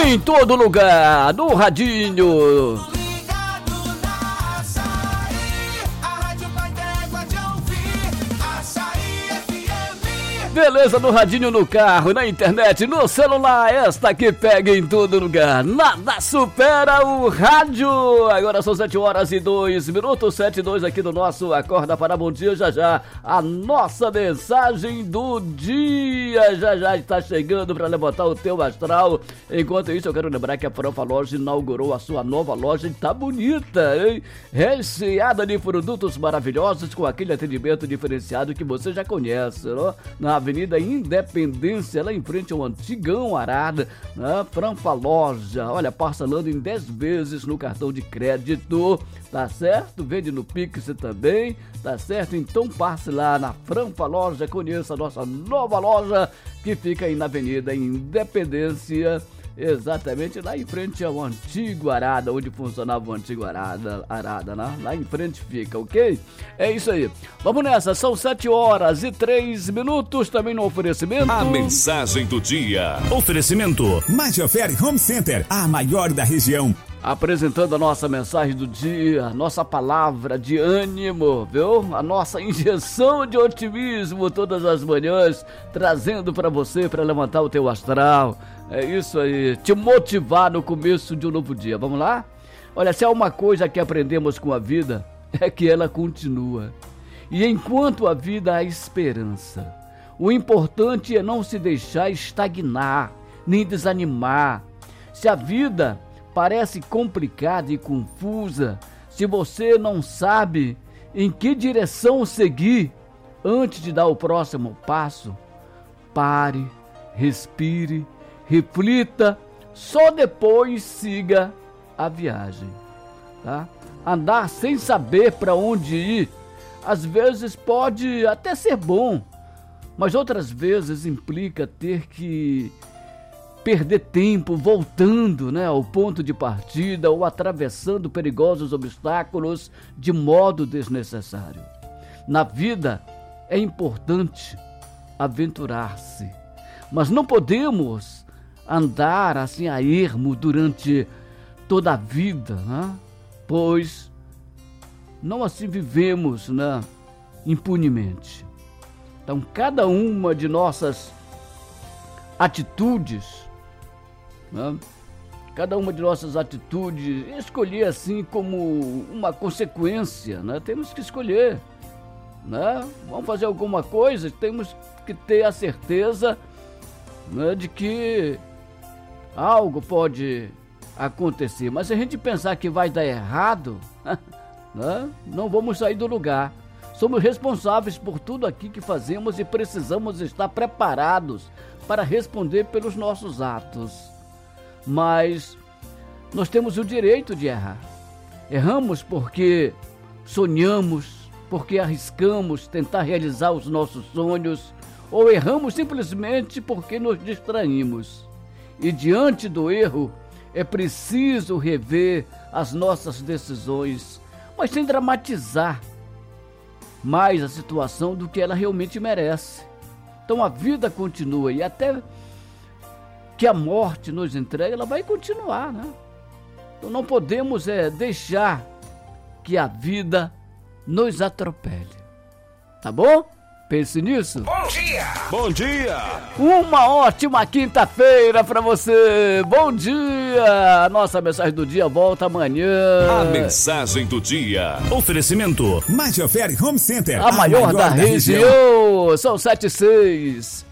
em todo lugar, no radinho. Beleza, no radinho, no carro, na internet, no celular, esta que pega em todo lugar. Nada supera o rádio. Agora são 7h02, 7h02 aqui no nosso Acorda para Bom Dia. Já já a nossa mensagem do dia já está chegando para levantar o teu astral. Enquanto isso, eu quero lembrar que a Franfa Loja inaugurou a sua nova loja e tá bonita, hein? Recheada de produtos maravilhosos com aquele atendimento diferenciado que você já conhece, não? Na Avenida Independência, lá em frente ao Antigão Arada, né? Franfa Loja, olha, parcelando em 10 vezes no cartão de crédito, tá certo? Vende no Pix também, tá certo? Então passe lá na Franfa Loja, conheça a nossa nova loja, que fica aí na Avenida Independência, exatamente lá em frente ao Antigo Arada, onde funcionava o Antigo Arada, né? Lá em frente fica, ok? É isso aí. Vamos nessa, são 7h03, também no oferecimento. A mensagem do dia. Oferecimento Major Home Center, a maior da região. Apresentando a nossa mensagem do dia, nossa palavra de ânimo, viu? A nossa injeção de otimismo todas as manhãs, trazendo para você, para levantar o teu astral. É isso aí, te motivar no começo de um novo dia. Vamos lá? Olha, se há uma coisa que aprendemos com a vida, é que ela continua. E enquanto a vida há esperança, o importante é não se deixar estagnar, nem desanimar. Se a vida parece complicada e confusa, se você não sabe em que direção seguir antes de dar o próximo passo, pare, respire, reflita, só depois siga a viagem, tá? Andar sem saber para onde ir, às vezes pode até ser bom, mas outras vezes implica ter que perder tempo voltando, né, ao ponto de partida ou atravessando perigosos obstáculos de modo desnecessário. Na vida é importante aventurar-se, mas não podemos andar assim a ermo durante toda a vida, né? Pois não assim vivemos, né, impunemente. Então, cada uma de nossas atitudes, né, cada uma de nossas atitudes, escolher assim como uma consequência, né? Temos que escolher, né? Vamos fazer alguma coisa, temos que ter a certeza, né, de que algo pode acontecer, mas se a gente pensar que vai dar errado, né, não vamos sair do lugar. Somos responsáveis por tudo aqui que fazemos e precisamos estar preparados para responder pelos nossos atos. Mas nós temos o direito de errar. Erramos porque sonhamos, porque arriscamos tentar realizar os nossos sonhos, ou erramos simplesmente porque nos distraímos. E diante do erro, é preciso rever as nossas decisões, mas sem dramatizar mais a situação do que ela realmente merece. Então a vida continua e até que a morte nos entregue, ela vai continuar, né? Então não podemos deixar que a vida nos atropele. Tá bom? Pense nisso. Bom dia! Bom dia! Uma ótima quinta-feira pra você. Bom dia! A nossa mensagem do dia volta amanhã. A mensagem do dia. Oferecimento Major Home Center, a maior da região. São 7h06.